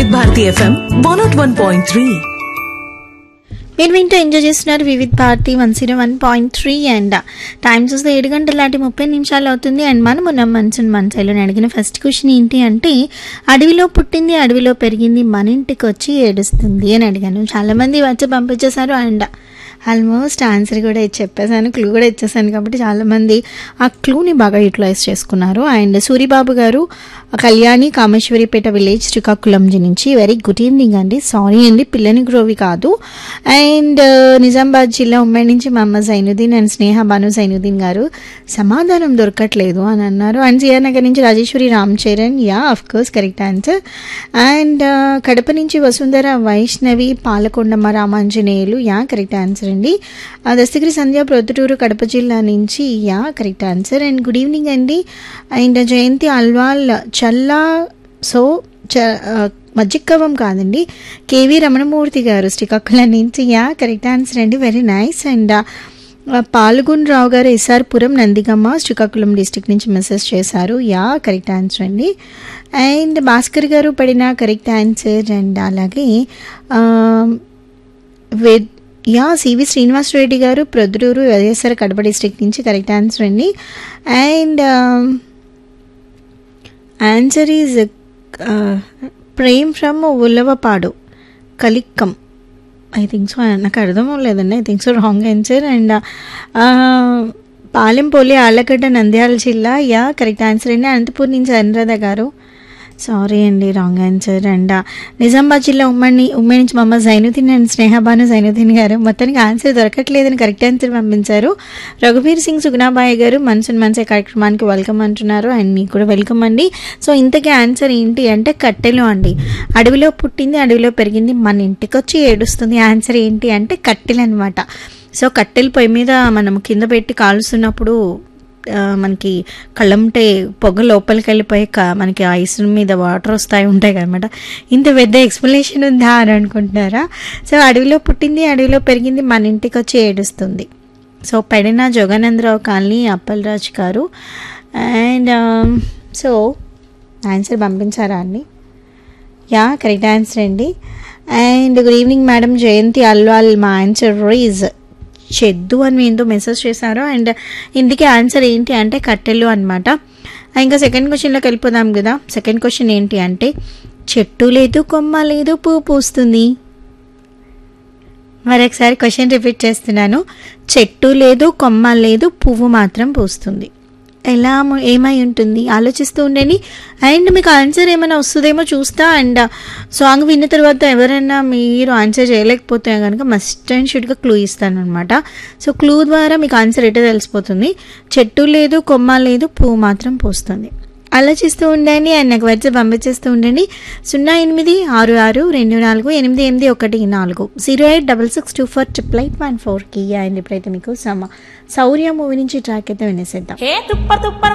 వివిధ భారతి FM 101.3. మీరు వింటూ ఎంజాయ్ చేస్తున్నారు వివిధ భారతి 101.3 అండ్ టైం చూస్తే 7:30 అవుతుంది. అండ్ మనం ఉన్న మన్సూన్ మనసైలో అడిగిన ఫస్ట్ క్వశ్చన్ ఏంటి అంటే, అడవిలో పుట్టింది అడవిలో పెరిగింది మన ఇంటికి వచ్చి ఏడుస్తుంది అని అడిగాను. చాలామంది వచ్చి పంపించేశారు అండ్ ఆల్మోస్ట్ ఆన్సర్ కూడా చెప్పేశాను, క్లూ కూడా ఇచ్చేసాను. కాబట్టి చాలామంది ఆ క్లూని బాగా యూటిలైజ్ చేసుకున్నారు. అండ్ సూరిబాబు గారు కళ్యాణి కామేశ్వరిపేట విలేజ్ శ్రీకాకుళం నుంచి వెరీ గుడ్ ఈవినింగ్ అండి. సారీ అండి, పిల్లని గ్రోవి కాదు. అండ్ నిజామాబాద్ జిల్లా ఉమ్మడి నుంచి మహమ్మద్ జైనుద్దీన్ అండ్ స్నేహ బాను జైనుద్దీన్ గారు సమాధానం దొరకట్లేదు అని అన్నారు. అండ్ సిఆర్ నగర్ నుంచి Rajeshwari Ram Charan, yeah of course correct answer. And Kadapa నుంచి Vasundhara Vaishnavi Palakondamma Ramanjaneyulu, yeah correct answer అండి. దస్తగిరి సంధ్య ప్రొద్దుటూరు కడప జిల్లా నుంచి, yeah correct answer. And good evening అండి. And Jayanthi Alwal Challa so మజ్జిక్కవం కాదండి, కేవీ రమణమూర్తి గారు శ్రీకాకుళం నుంచి, యా కరెక్ట్ ఆన్సర్ అండి, వెరీ నైస్. అండ్ పాల్గొన్ రావు గారు ఎస్ఆర్పురం నందిగమ్మ శ్రీకాకుళం డిస్ట్రిక్ట్ నుంచి మెసేజ్ చేశారు, యా కరెక్ట్ ఆన్సర్ అండి. అండ్ భాస్కర్ గారు పడిన కరెక్ట్ ఆన్సర్. అండ్ అలాగే సివి శ్రీనివాసరెడ్డి గారు ప్రొద్దుటూరు వైఎస్ఆర్ కడప డిస్ట్రిక్ట్ నుంచి కరెక్ట్ ఆన్సర్ అండి. And answer is Prem from ఉల్లవపాడు కలిక్కం, I think so, నాకు అర్థం లేదండి, I think so wrong answer. And Palempalli Allagadda Nandyal జిల్లా, యా కరెక్ట్ ఆన్సర్ అండి. అనంతపూర్ నుంచి అనురాధ గారు, సారీ అండి రాంగ్ ఆన్సర్. అండ్ నిజామాబాద్ జిల్లా ఉమ్మడి నుంచి మహమ్మద్ జైనుద్దీన్ అండ్ స్నేహబాను జైనుద్దీన్ గారు మొత్తానికి ఆన్సర్ దొరకట్లేదని కరెక్ట్ ఆన్సర్ పంపించారు. రఘువీర్ సింగ్ సుగుణాబాయి గారు మన్సూన్ మనసే కార్యక్రమానికి వెల్కమ్ అంటున్నారు. అండ్ మీకు కూడా వెల్కమ్ అండి. సో ఇంతకీ ఆన్సర్ ఏంటి అంటే కట్టెలు అండి. అడవిలో పుట్టింది అడవిలో పెరిగింది మన ఇంటికి వచ్చి ఏడుస్తుంది. ఆన్సర్ ఏంటి అంటే కట్టెలు అనమాట. సో కట్టెలు పొయ్యి మీద మనం కింద పెట్టి కాలుస్తున్నప్పుడు మనకి కళ్ళంటే పొగ లోపలికి వెళ్ళిపోయి మనకి ఐస్ మీద వాటర్ ఉంటాయి కదనమాట. ఇంత పెద్ద ఎక్స్ప్లెనేషన్ ఉందా అని అనుకుంటున్నారా? సో అడవిలో పుట్టింది అడవిలో పెరిగింది మన ఇంటికి వచ్చి ఏడుస్తుంది. సో పెడిన జోగానందరావు కాలనీ అప్పలరాజు గారు. అండ్ సో ఆన్సర్ పంపించారా అండి? యా కరెక్ట్ ఆన్సర్ అండి. అండ్ గుడ్ ఈవినింగ్ మేడం జయంతి అల్వాల్, మా ఆన్సర్ ఈజ్ చెద్దు అని ఏందో మెసేజ్ చేశారు. అండ్ ఇందుకే ఆన్సర్ ఏంటి అంటే కట్టెలు అనమాట. ఇంకా సెకండ్ క్వశ్చన్లోకి వెళ్ళిపోదాం కదా. సెకండ్ క్వశ్చన్ ఏంటి అంటే, చెట్టు లేదు కొమ్మ లేదు పువ్వు పూస్తుంది. మరొకసారి క్వశ్చన్ రిపీట్ చేస్తున్నాను, చెట్టు లేదు కొమ్మ లేదు పువ్వు మాత్రం పూస్తుంది. ఎలా ఏమై ఉంటుంది ఆలోచిస్తూ ఉండండి. అండ్ మీకు ఆన్సర్ ఏమైనా వస్తుందేమో చూస్తా. అండ్ సాంగ్ విన్న తర్వాత ఎవరైనా మీరు ఆన్సర్ చేయలేకపోతే కనుక మస్ట్ అండ్ షుడ్గా క్లూ ఇస్తాను అనమాట. సో క్లూ ద్వారా మీకు ఆన్సర్ ఎటో తెలిసిపోతుంది. చెట్టు లేదు కొమ్మ లేదు పువ్వు మాత్రం పూస్తుంది. ఆలోచిస్తూ ఉండండి అండ్ నాకు వచ్చి పంపించేస్తూ ఉండండి. 0866248814 0866248814 అండ్ ఇప్పుడైతే మీకు శౌర్య మూవీ నుంచి ట్రాక్ అయితే వినేసేద్దాం.